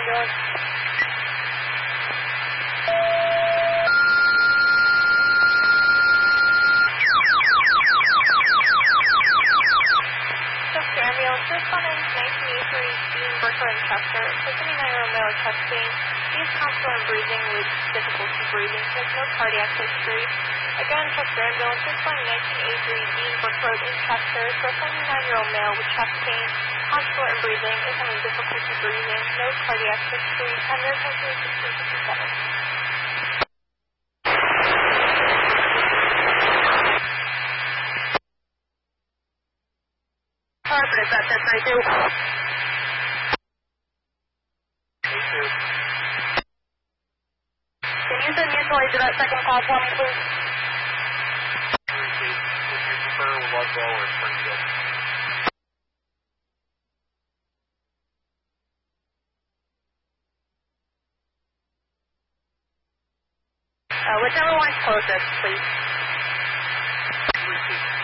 ambulance. Chester ambulance, responding to 1983 Dean Burkhardt in Chester. The 79-year-old male with chest pain. He's constant and breathing with difficulty breathing. He has no cardiac history. Again, Chester ambulance, responding 1983 Dean Burkhardt in Chester. The 79-year-old male with chest pain. Constant and breathing. Is having difficulty breathing. No cardiac history. Time air temperature 1657. Is that 1032? Can you send mutual aid to that second call for me, please? Would you prefer Ludlow or Springfield? Whichever one's closest, please. Received.